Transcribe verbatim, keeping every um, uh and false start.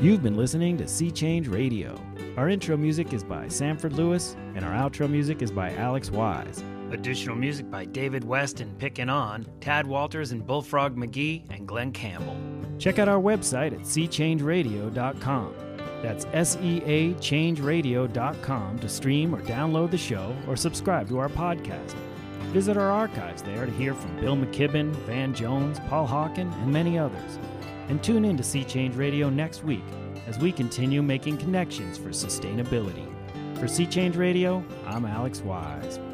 You've been listening to Sea Change Radio. Our intro music is by Sanford Lewis, and our outro music is by Alex Wise. Additional music by David West and Pickin' On, Tad Walters and Bullfrog McGee, and Glenn Campbell. Check out our website at sea change radio dot com. That's S E A change radio dot com to stream or download the show or subscribe to our podcast. Visit our archives there to hear from Bill McKibben, Van Jones, Paul Hawken, and many others. And tune in to Sea Change Radio next week as we continue making connections for sustainability. For Sea Change Radio, I'm Alex Wise.